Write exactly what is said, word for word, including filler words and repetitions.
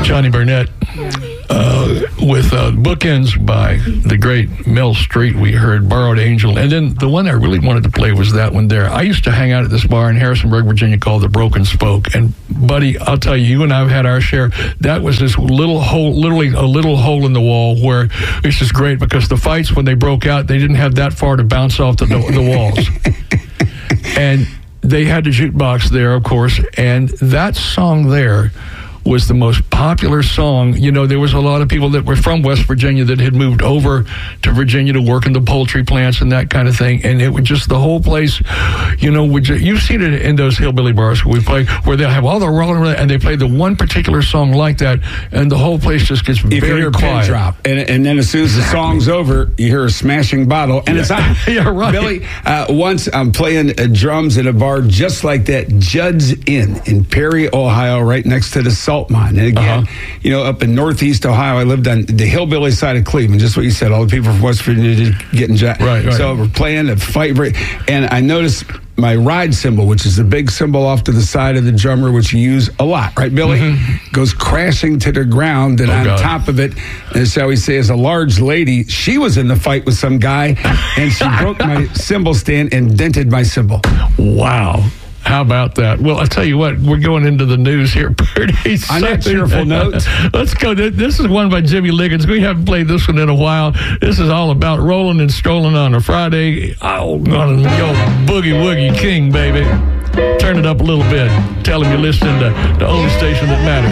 Johnny Burnett. Uh, with uh, Bookends by the great Mel Street, we heard Borrowed Angel. And then the one I really wanted to play was that one there. I used to hang out at this bar in Harrisonburg, Virginia called the Broken Spoke. And, buddy, I'll tell you, you and I have had our share. That was this little hole, literally a little hole in the wall where it's just great because the fights, when they broke out, they didn't have that far to bounce off the, the walls. And they had the jukebox there, of course, and that song there was the most popular song. You know, there was a lot of people that were from West Virginia that had moved over to Virginia to work in the poultry plants and that kind of thing. And it was just the whole place, you know, would you, you've seen it in those hillbilly bars where we play, where they'll have all the rolling and they play the one particular song like that, and the whole place just gets if very you hear quiet. A pin drop, and, and then as soon as the song's over, you hear a smashing bottle, and yeah. it's on. Yeah, right. Billy, uh, once I'm playing uh, drums in a bar just like that, Judd's Inn in Perry, Ohio, right next to the salt mine. And again, uh-huh. you know, up in Northeast Ohio, I lived on the hillbilly side of Cleveland, just what you said, all the people from West Virginia just getting jacked. Right, right. So we're playing a fight, and I noticed my ride cymbal, which is the big cymbal off to the side of the drummer, which you use a lot, right, Billy? Mm-hmm. Goes crashing to the ground, and oh, on God. top of it, as shall we say, is a large lady. She was in the fight with some guy, and she broke my cymbal stand and dented my cymbal. Wow. How about that? Well, I tell you what, we're going into the news here pretty soon. On that cheerful note, let's go. This is one by Jimmy Liggins. We haven't played this one in a while. This is all about rolling and strolling on a Friday. Oh, on yo, boogie woogie king, baby. Turn it up a little bit. Tell him you're listening to the only station that matters.